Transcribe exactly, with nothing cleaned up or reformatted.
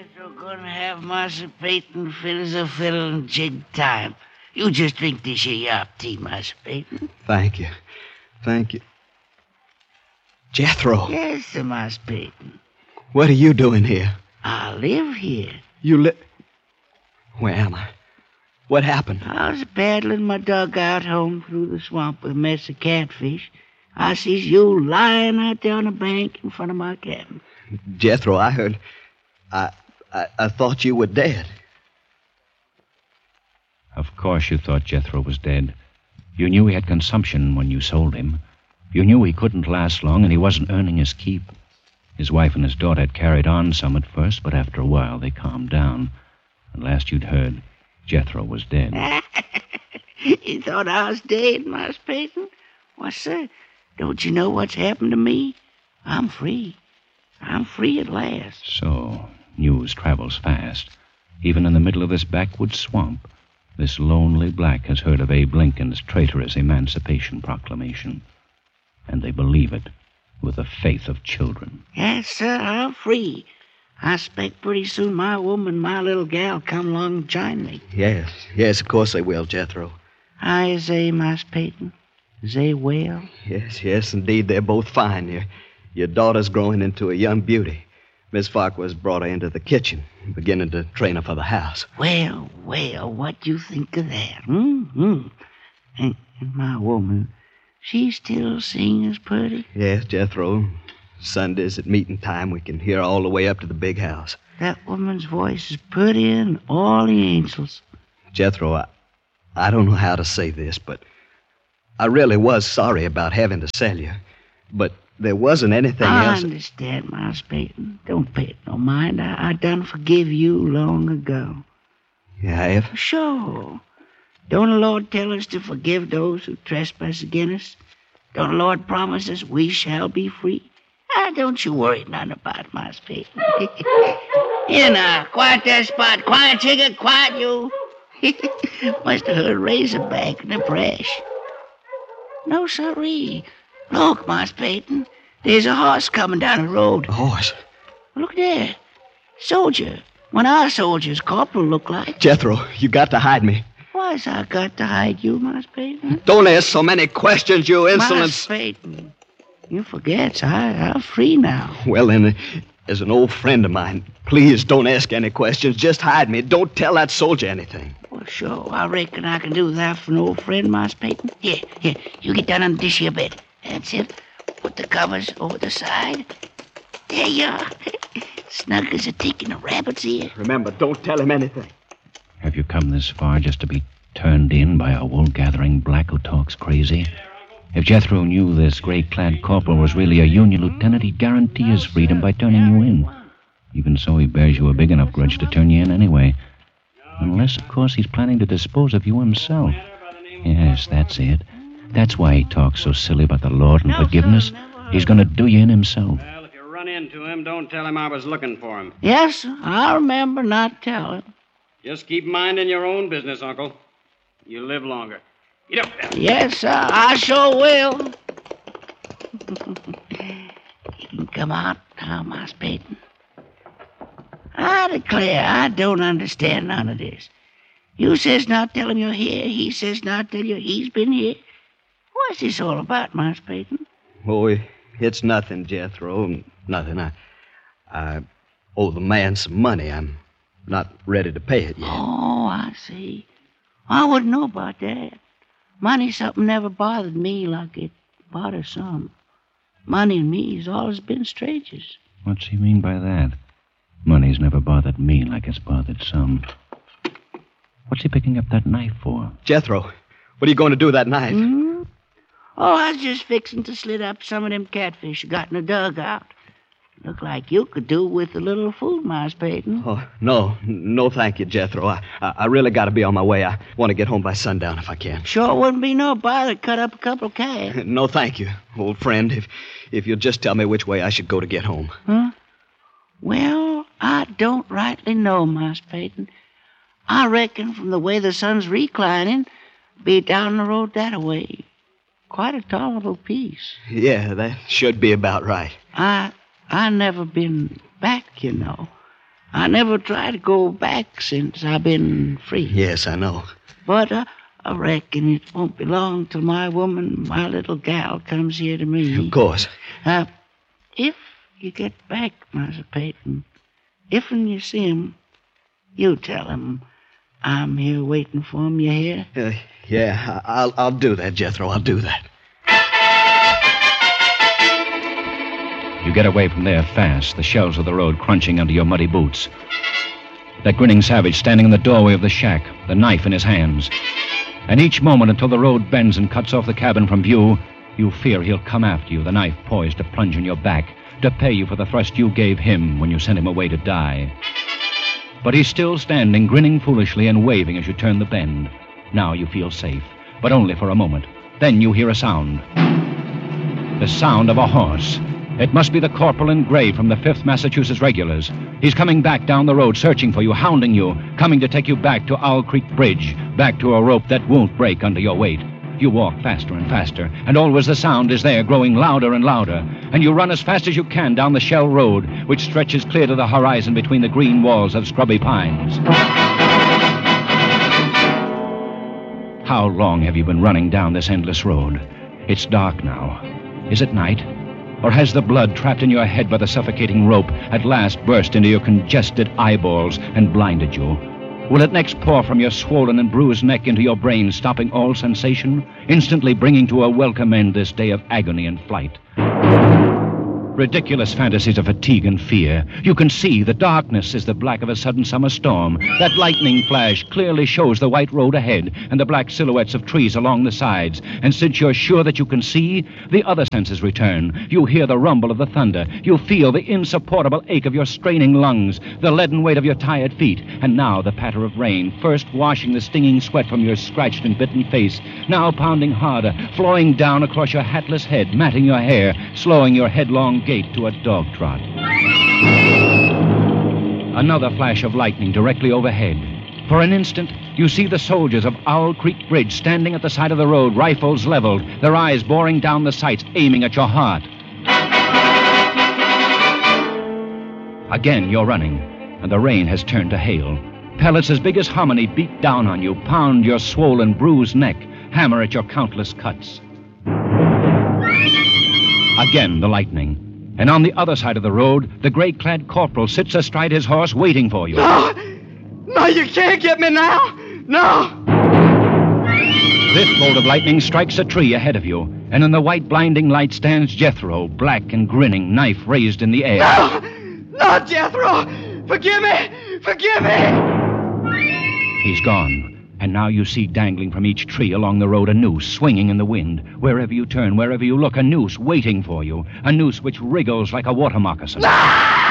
Jethro gonna have Master Peyton fill as a fiddle and jig time. You just drink this here yop tea, Master Peyton. Thank you. Thank you. Jethro. Yes, sir, Master Peyton. What are you doing here? I live here. You live... Where am I? What happened? I was paddling my dugout home through the swamp with a mess of catfish. I sees you lying out there on the bank in front of my cabin. Jethro, I heard... I, I, I thought you were dead. Of course you thought Jethro was dead. You knew he had consumption when you sold him. You knew he couldn't last long, and he wasn't earning his keep. His wife and his daughter had carried on some at first, but after a while they calmed down. And last you'd heard, Jethro was dead. You thought I was dead, Master Peyton? Why, sir, don't you know what's happened to me? I'm free. I'm free at last. So, news travels fast. Even in the middle of this backwoods swamp, this lonely black has heard of Abe Lincoln's traitorous Emancipation Proclamation. And they believe it with the faith of children. Yes, sir, I'm free. I expect pretty soon my woman and my little gal come along and join me. Yes, yes, of course they will, Jethro. How is they, Master Peyton? Is they well? Yes, yes, indeed, they're both fine. Your, your daughter's growing into a young beauty. Miss Farquhar's brought her into the kitchen, beginning to train her for the house. Well, well, what do you think of that? Mm-hmm. And, and my woman, she still sings pretty? Yes, Jethro. Sundays at meeting time, we can hear all the way up to the big house. That woman's voice is prettier than all the angels. Jethro, I, I don't know how to say this, but I really was sorry about having to sell you. But there wasn't anything I else. I understand, Miles Peyton. Don't pay it no mind. I, I done forgive you long ago. You have? Sure. Don't the Lord tell us to forgive those who trespass against us? Don't the Lord promise us we shall be free? Ah, don't you worry none about it, Miles Peyton. Here now, quiet that spot. Quiet, chicken, quiet you. Must have heard Razorback in the brush. No, sirree. Look, Miles Peyton. There's a horse coming down the road. A horse? Look there. Soldier. One of our soldiers, Corporal, look like. Jethro, you got to hide me. Why's I got to hide you, Miles Peyton? Don't ask so many questions, you insolent... Miles Peyton. You forget, I, I'm free now. Well, then, as an old friend of mine, please don't ask any questions. Just hide me. Don't tell that soldier anything. Well, sure. I reckon I can do that for an old friend, Miles Peyton. Here, here. You get down on this here bed. That's it. Put the covers over the side. There you are. Snug as a tick in a rabbit's ear. Remember, don't tell him anything. Have you come this far just to be turned in by a wool-gathering black who talks crazy? If Jethro knew this gray-clad corporal was really a Union lieutenant, he'd guarantee his freedom by turning you in. Even so, he bears you a big enough grudge to turn you in anyway. Unless, of course, he's planning to dispose of you himself. Yes, that's it. That's why he talks so silly about the Lord and forgiveness. He's going to do you in himself. Well, if you run into him, don't tell him I was looking for him. Yes, I'll remember not telling. Just keep minding your own business, Uncle. You live longer. Get up there. Yes, sir, I sure will. You can come out now, Miles Peyton. I declare, I don't understand none of this. You says not tell him you're here. He says not tell you he's been here. What's this all about, Miles Peyton? Oh, it's nothing, Jethro. Nothing. I, I owe the man some money. I'm not ready to pay it yet. Oh, I see. I wouldn't know about that. Money's something never bothered me like it bothers some. Money and me's always been strangers. What's he mean by that? Money's never bothered me like it's bothered some. What's he picking up that knife for? Jethro, what are you going to do with that knife? Hmm? Oh, I was just fixing to slit up some of them catfish you got in the dugout. Look like you could do with a little food, Miles Peyton. Oh, no. No, thank you, Jethro. I, I, I really got to be on my way. I want to get home by sundown if I can. Sure wouldn't be no bother to cut up a couple of calves. No, thank you, old friend. If, if you'll just tell me which way I should go to get home. Huh? Well, I don't rightly know, Miles Peyton. I reckon from the way the sun's reclining, be down the road that way. Quite a tolerable piece. Yeah, that should be about right. I... I never been back, you know. I never try to go back since I've been free. Yes, I know. But uh, I reckon it won't be long till my woman, my little gal, comes here to me. Of course. Uh, if you get back, Master Peyton, if and you see him, you tell him I'm here waiting for him, you hear? Uh, yeah, I- I'll, I'll do that, Jethro. I'll do that. You get away from there fast, the shells of the road crunching under your muddy boots. That grinning savage standing in the doorway of the shack, the knife in his hands. And each moment until the road bends and cuts off the cabin from view, you fear he'll come after you, the knife poised to plunge in your back, to pay you for the thrust you gave him when you sent him away to die. But he's still standing, grinning foolishly and waving as you turn the bend. Now you feel safe, but only for a moment. Then you hear a sound. The sound of a horse. It must be the corporal in gray from the fifth Massachusetts Regulars. He's coming back down the road, searching for you, hounding you, coming to take you back to Owl Creek Bridge, back to a rope that won't break under your weight. You walk faster and faster, and always the sound is there, growing louder and louder. And you run as fast as you can down the Shell Road, which stretches clear to the horizon between the green walls of scrubby pines. How long have you been running down this endless road? It's dark now. Is it night? Or has the blood trapped in your head by the suffocating rope at last burst into your congested eyeballs and blinded you? Will it next pour from your swollen and bruised neck into your brain, stopping all sensation, instantly bringing to a welcome end this day of agony and flight? Ridiculous fantasies of fatigue and fear. You can see the darkness is the black of a sudden summer storm. That lightning flash clearly shows the white road ahead and the black silhouettes of trees along the sides. And since you're sure that you can see, the other senses return. You hear the rumble of the thunder. You feel the insupportable ache of your straining lungs, the leaden weight of your tired feet. And now the patter of rain, first washing the stinging sweat from your scratched and bitten face, now pounding harder, flowing down across your hatless head, matting your hair, slowing your headlong gait to a dog trot. Another flash of lightning directly overhead. For an instant, you see the soldiers of Owl Creek Bridge standing at the side of the road, rifles leveled, their eyes boring down the sights, aiming at your heart. Again, you're running, and the rain has turned to hail. Pellets as big as hominy beat down on you, pound your swollen, bruised neck, hammer at your countless cuts. Again, the lightning. And on the other side of the road, the gray-clad corporal sits astride his horse waiting for you. No! No, you can't get me now! No! This bolt of lightning strikes a tree ahead of you, and in the white blinding light stands Jethro, black and grinning, knife raised in the air. No! No, Jethro! Forgive me! Forgive me! He's gone. And now you see dangling from each tree along the road a noose swinging in the wind. Wherever you turn, wherever you look, a noose waiting for you. A noose which wriggles like a water moccasin.